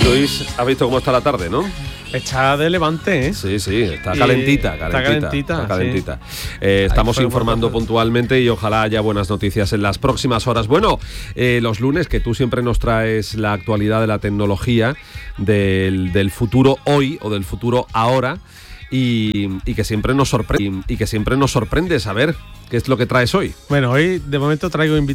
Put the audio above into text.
Luis, has visto cómo está la tarde, ¿no? Está de levante, ¿eh? Sí, está calentita. Sí. Estamos informando puntualmente y ojalá haya buenas noticias en las próximas horas. Bueno, los lunes, que tú siempre nos traes la actualidad de la tecnología, del futuro hoy o del futuro ahora, y que siempre nos sorprende saber qué es lo que traes hoy. Bueno, hoy de momento traigo invitados